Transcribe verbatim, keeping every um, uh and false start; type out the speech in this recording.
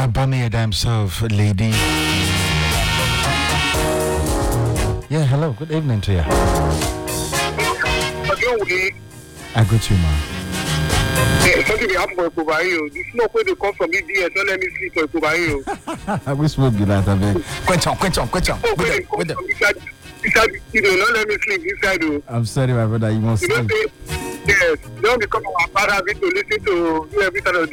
Abameyeda himself, lady. Yeah, hello. Good evening to you. I go to you, ma. Something will happen for Kubayo. The smoke where they come from E D S, don't let me sleep for Kubayo. We smoke you that, I mean. Question, question, question. Inside, don't let me sleep inside. I'm sorry, my brother. You must You don't say, yes, don't become our father to listen to every time of